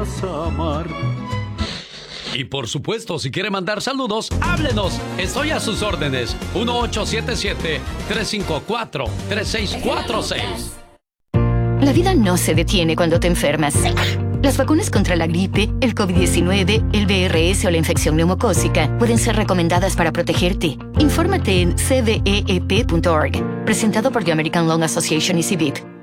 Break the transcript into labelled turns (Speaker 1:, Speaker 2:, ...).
Speaker 1: vas a amar.
Speaker 2: Y por supuesto, si quiere mandar saludos, háblenos. Estoy a sus órdenes. 1877-354-3646.
Speaker 3: La vida no se detiene cuando te enfermas. Las vacunas contra la gripe, el COVID-19, el VRS o la infección neumocócica pueden ser recomendadas para protegerte. Infórmate en cveep.org. Presentado por The American Lung Association y CIVIC.